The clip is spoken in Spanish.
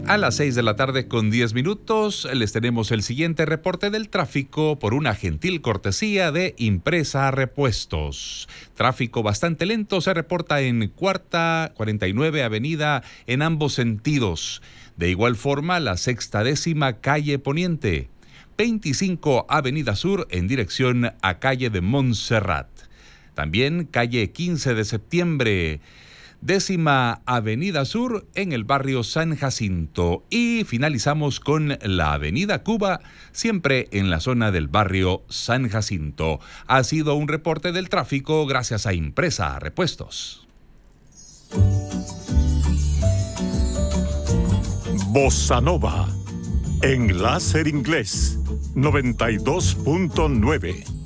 A las 6 de la tarde con 10 minutos les tenemos el siguiente reporte del tráfico por una gentil cortesía de Impresa Repuestos. Tráfico bastante lento se reporta en Cuarta, 49 Avenida en ambos sentidos. De igual forma, la 60ª Calle Poniente, 25 Avenida Sur en dirección a Calle de Montserrat. También calle 15 de septiembre, 10ª Avenida Sur en el barrio San Jacinto. Y finalizamos con la Avenida Cuba, siempre en la zona del barrio San Jacinto. Ha sido un reporte del tráfico gracias a Impresa Repuestos. Bossa Nova en Láser Inglés 92.9.